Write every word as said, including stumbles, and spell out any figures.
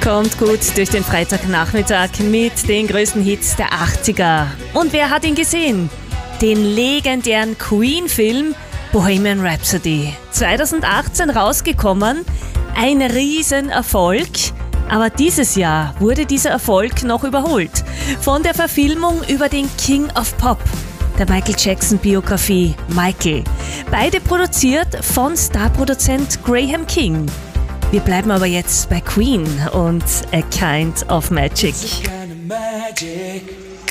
Kommt gut durch den Freitagnachmittag mit den größten Hits der achtziger. Und wer hat ihn gesehen? Den legendären Queen-Film Bohemian Rhapsody. zweitausendachtzehn rausgekommen, ein Riesenerfolg. Aber dieses Jahr wurde dieser Erfolg noch überholt. Von der Verfilmung über den King of Pop, der Michael Jackson-Biografie Michael. Beide produziert von Starproduzent Graham King. Wir bleiben aber jetzt bei Queen und A Kind of Magic.